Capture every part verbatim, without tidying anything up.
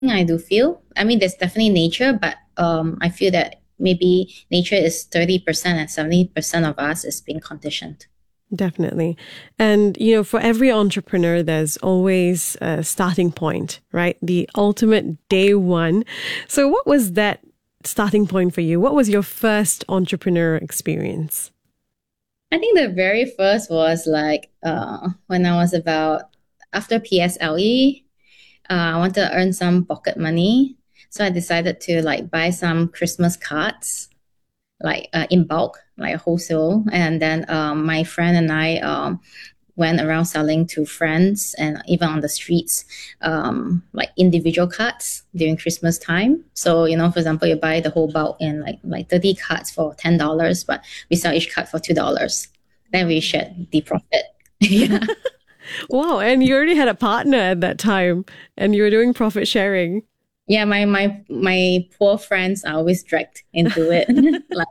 I do feel. I mean, there's definitely nature, but um, I feel that maybe nature is thirty percent and seventy percent of us is being conditioned. Definitely. And, you know, for every entrepreneur, there's always a starting point, right? The ultimate day one. So, what was that starting point for you? What was your first entrepreneur experience? I think the very first was like uh, when I was about after P S L E, uh, I wanted to earn some pocket money. So I decided to like buy some Christmas cards, like uh, in bulk, like wholesale. And then um, my friend and I um, went around selling to friends and even on the streets, um, like individual cards during Christmas time. So, you know, for example, you buy the whole bulk in like like thirty cards for ten dollars, but we sell each card for two dollars. Then we shared the profit. Yeah. Wow. And you already had a partner at that time and you were doing profit sharing. Yeah, my my my poor friends are always dragged into it. Like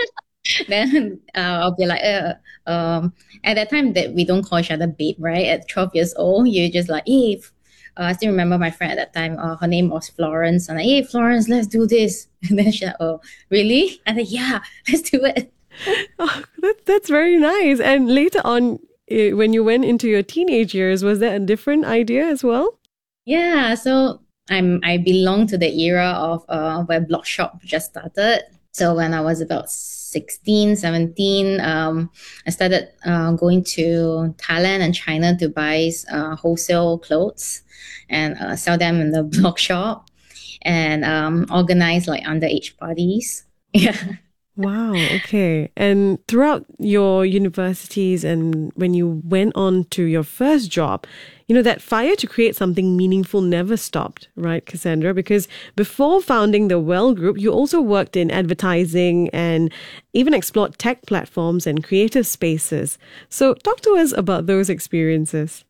then uh, I'll be like, uh, um, at that time that we don't call each other babe, right? At twelve years old, you're just like, hey, f- uh, I still remember my friend at that time. Uh, her name was Florence. And like, hey, Florence, let's do this. And then she's like, oh, really? I said, yeah, let's do it. Oh, that, that's very nice. And later on, eh, when you went into your teenage years, was that a different idea as well? Yeah, so I'm I belong to the era of uh where Blogshop just started. So when I was about sixteen, seventeen, um, I started uh, going to Thailand and China to buy uh, wholesale clothes and uh, sell them in the blog shop and um, organize like underage parties. Yeah. Wow, okay. And throughout your universities and when you went on to your first job, you know, that fire to create something meaningful never stopped, right, Cassandra? Because before founding the Well Group, you also worked in advertising and even explored tech platforms and creative spaces. So talk to us about those experiences.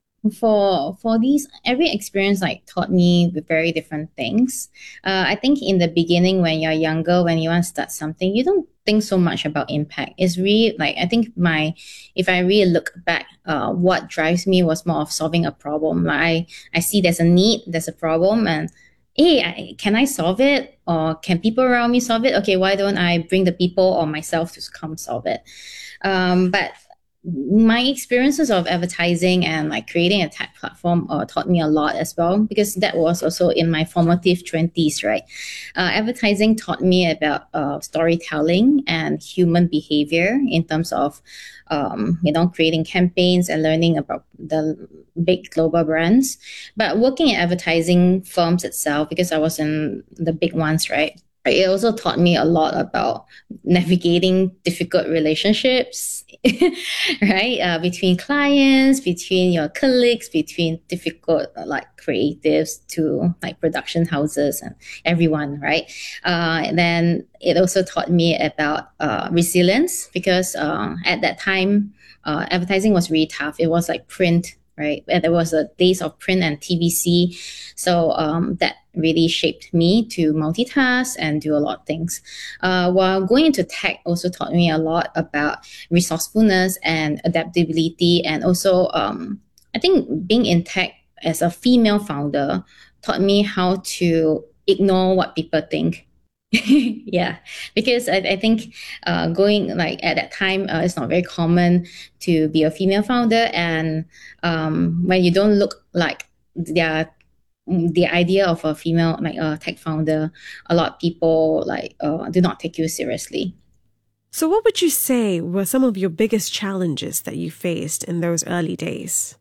for for these every experience like taught me very different things. uh, I think in the beginning when you're younger, when you want to start something, you don't think so much about impact. It's really like I think my if I really look back, uh, what drives me was more of solving a problem. Like i i see there's a need, there's a problem, and hey, I, can I solve it, or can people around me solve it? Okay, why don't I bring the people or myself to come solve it? Um, but my experiences of advertising and like creating a tech platform uh, taught me a lot as well, because that was also in my formative twenties, right? Uh, advertising taught me about uh, storytelling and human behavior in terms of um, you know, creating campaigns and learning about the big global brands. But working at advertising firms itself, because I was in the big ones, right, it also taught me a lot about navigating difficult relationships, right? Uh, between clients, between your colleagues, between difficult uh, like creatives to like production houses and everyone, right? Uh, and then it also taught me about uh, resilience, because uh, at that time, uh, advertising was really tough. It was like print, right? And there was a days of print and T V C. So um, that really shaped me to multitask and do a lot of things. Uh, while going into tech also taught me a lot about resourcefulness and adaptability, and also um, I think being in tech as a female founder taught me how to ignore what people think. Yeah, because I, I think uh, going like at that time, uh, it's not very common to be a female founder, and um, when you don't look like their the idea of a female like a tech founder, a lot of people like uh, do not take you seriously. So, what would you say were some of your biggest challenges that you faced in those early days?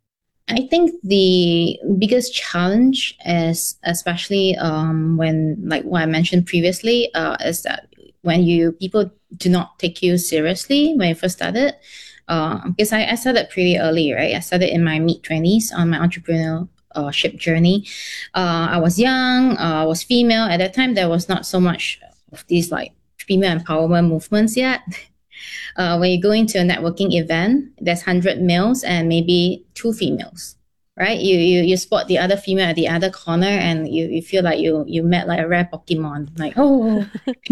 I think the biggest challenge is especially um, when, like what I mentioned previously, uh, is that when you people do not take you seriously when you first started. Uh, because I, I started pretty early, right? I started in my mid twenties on my entrepreneurship journey. Uh, I was young. Uh, I was female at that time. There was not so much of these like female empowerment movements yet. Uh, when you go into a networking event, there's one hundred males and maybe two females, right? You, you you spot the other female at the other corner, and you, you feel like you you met like a rare Pokemon. Like, oh,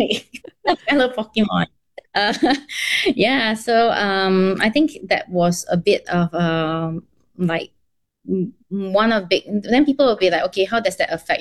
hello Pokemon. Uh, yeah, so um, I think that was a bit of um, like one of big, then people will be like, okay, how does that affect